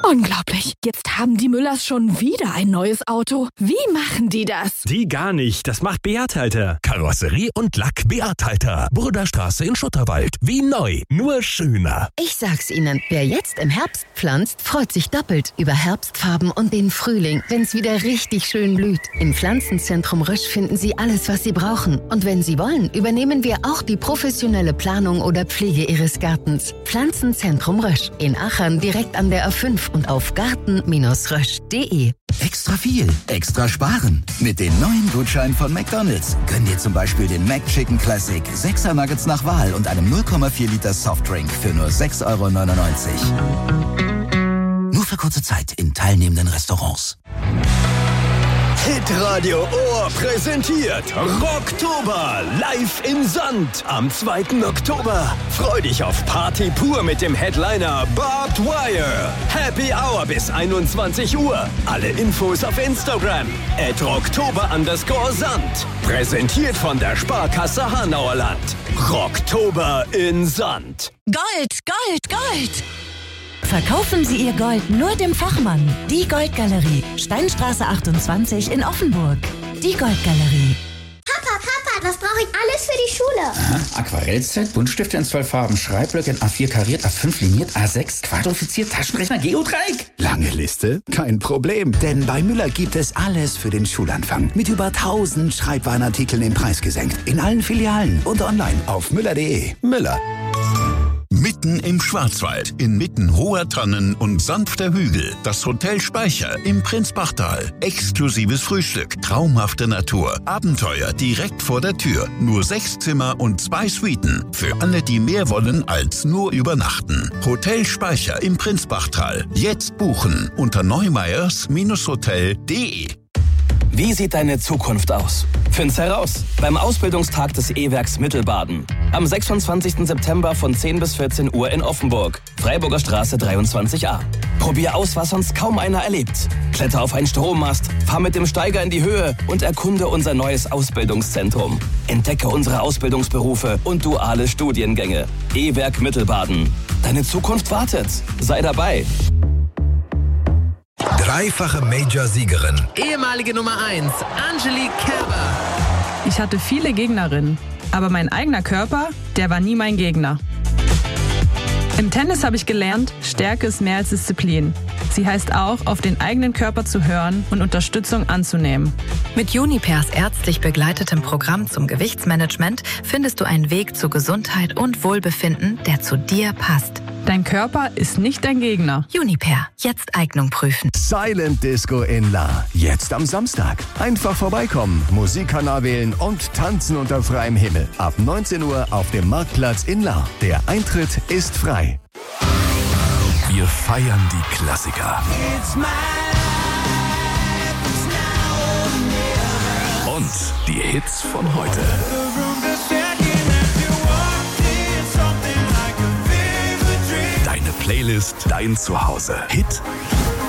Unglaublich. Jetzt haben die Müllers schon wieder ein neues Auto. Wie machen die das? Die gar nicht. Das macht Beat Halter. Karosserie und Lack Beat Halter. Burderstraße in Schutterwald. Wie neu, nur schöner. Ich sag's Ihnen, wer jetzt im Herbst pflanzt, freut sich doppelt über Herbstfarben und den Frühling, wenn's wieder richtig schön blüht. Im Pflanzenzentrum Rösch finden Sie alles, was Sie brauchen. Und wenn Sie wollen, übernehmen wir auch die professionelle Planung oder Pflege Ihres Gartens. Pflanzenzentrum Rösch. In Achern direkt an der A5 und auf garten-rösch.de. Extra viel, extra sparen. Mit den neuen Gutscheinen von McDonald's könnt ihr zum Beispiel den McChicken Classic 6er Nuggets nach Wahl und einem 0,4 Liter Softdrink für nur 6,99 €. Nur für kurze Zeit in teilnehmenden Restaurants. Hitradio Ohr präsentiert Rocktober live in Sand am 2. Oktober. Freu dich auf Party pur mit dem Headliner Barbed Wire. Happy Hour bis 21 Uhr. Alle Infos auf Instagram @Rocktober_Sand. Präsentiert von der Sparkasse Hanauerland. Rocktober in Sand. Gold, Gold, Gold! Verkaufen Sie Ihr Gold nur dem Fachmann. Die Goldgalerie. Steinstraße 28 in Offenburg. Die Goldgalerie. Papa, was brauche ich alles für die Schule? Aha, Aquarellset, Buntstifte in 12 Farben, Schreibblöcke in A4 kariert, A5 liniert, A6 quadrifiziert, Taschenrechner, Geodreieck. Lange Liste? Kein Problem, denn bei Müller gibt es alles für den Schulanfang. Mit über 1000 Schreibwarenartikeln im Preis gesenkt. In allen Filialen und online auf müller.de. Müller. Mitten im Schwarzwald, inmitten hoher Tannen und sanfter Hügel. Das Hotel Speicher im Prinzbachtal. Exklusives Frühstück, traumhafte Natur, Abenteuer direkt vor der Tür. Nur 6 Zimmer und 2 Suiten. Für alle, die mehr wollen als nur übernachten. Hotel Speicher im Prinzbachtal. Jetzt buchen unter neumeyers-hotel.de. Wie sieht deine Zukunft aus? Find's heraus beim Ausbildungstag des E-Werks Mittelbaden. Am 26. September von 10 bis 14 Uhr in Offenburg. Freiburger Straße 23a. Probier aus, was sonst kaum einer erlebt. Kletter auf einen Strommast, fahr mit dem Steiger in die Höhe und erkunde unser neues Ausbildungszentrum. Entdecke unsere Ausbildungsberufe und duale Studiengänge. E-Werk Mittelbaden. Deine Zukunft wartet. Sei dabei. Dreifache Major-Siegerin. Ehemalige Nummer 1, Angelique Kerber. Ich hatte viele Gegnerinnen, aber mein eigener Körper, der war nie mein Gegner. Im Tennis habe ich gelernt, Stärke ist mehr als Disziplin. Sie heißt auch, auf den eigenen Körper zu hören und Unterstützung anzunehmen. Mit Unipers ärztlich begleitetem Programm zum Gewichtsmanagement findest du einen Weg zu Gesundheit und Wohlbefinden, der zu dir passt. Dein Körper ist nicht dein Gegner. Uniper, jetzt Eignung prüfen. Silent Disco in La. Jetzt am Samstag. Einfach vorbeikommen, Musikkanal wählen und tanzen unter freiem Himmel. Ab 19 Uhr auf dem Marktplatz in La. Der Eintritt ist frei. Wir feiern die Klassiker. Und die Hits von heute. Deine Playlist, dein Zuhause. Hit